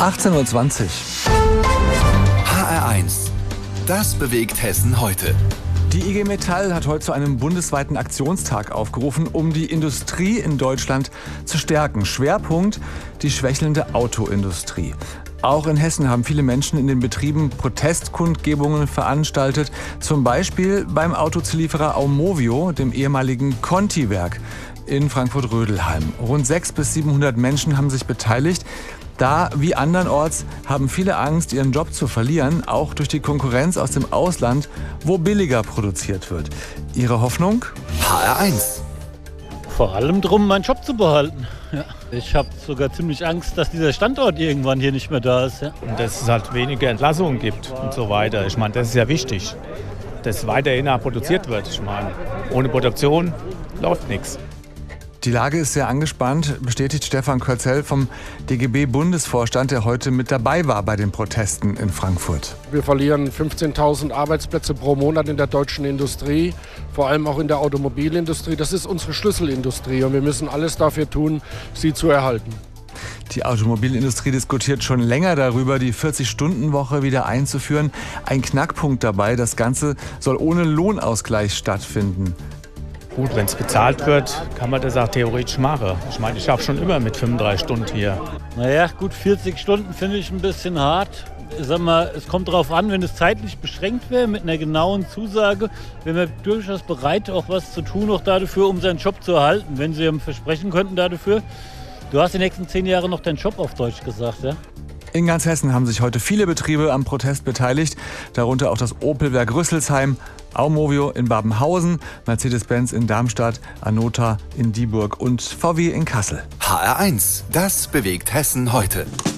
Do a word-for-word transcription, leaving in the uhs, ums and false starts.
achtzehn Uhr zwanzig. H R eins. Das bewegt Hessen heute. Die I G Metall hat heute zu einem bundesweiten Aktionstag aufgerufen, um die Industrie in Deutschland zu stärken. Schwerpunkt die schwächelnde Autoindustrie. Auch in Hessen haben viele Menschen in den Betrieben Protestkundgebungen veranstaltet. Zum Beispiel beim Autozulieferer Aumovio, dem ehemaligen Conti-Werk in Frankfurt-Rödelheim. Rund sechshundert bis siebenhundert Menschen haben sich beteiligt. Da, wie andernorts, haben viele Angst, ihren Job zu verlieren, auch durch die Konkurrenz aus dem Ausland, wo billiger produziert wird. Ihre Hoffnung? H R eins. Vor allem darum, meinen Job zu behalten. Ja. Ich habe sogar ziemlich Angst, dass dieser Standort irgendwann hier nicht mehr da ist. Ja. Und dass es halt weniger Entlassungen gibt und so weiter. Ich meine, das ist ja wichtig, dass weiterhin auch produziert wird. Ich meine, ohne Produktion läuft nichts. Die Lage ist sehr angespannt, bestätigt Stefan Körzel vom D G B-Bundesvorstand, der heute mit dabei war bei den Protesten in Frankfurt. Wir verlieren fünfzehntausend Arbeitsplätze pro Monat in der deutschen Industrie, vor allem auch in der Automobilindustrie. Das ist unsere Schlüsselindustrie und wir müssen alles dafür tun, sie zu erhalten. Die Automobilindustrie diskutiert schon länger darüber, die vierzig-Stunden-Woche wieder einzuführen. Ein Knackpunkt dabei, das Ganze soll ohne Lohnausgleich stattfinden. Gut, wenn es bezahlt wird, kann man das auch theoretisch machen. Ich meine, ich habe schon immer mit fünfunddreißig Stunden hier. Naja, gut, vierzig Stunden finde ich ein bisschen hart. Ich sag mal, es kommt darauf an, wenn es zeitlich beschränkt wäre, mit einer genauen Zusage, wären wir durchaus bereit, auch was zu tun, auch dafür, um seinen Job zu erhalten. Wenn Sie ihm versprechen könnten dafür, du hast die nächsten zehn Jahre noch deinen Job auf Deutsch gesagt, ja? In ganz Hessen haben sich heute viele Betriebe am Protest beteiligt, darunter auch das Opel-Werk Rüsselsheim, Aumovio in Babenhausen, Mercedes-Benz in Darmstadt, Anota in Dieburg und V W in Kassel. H R eins. Das bewegt Hessen heute.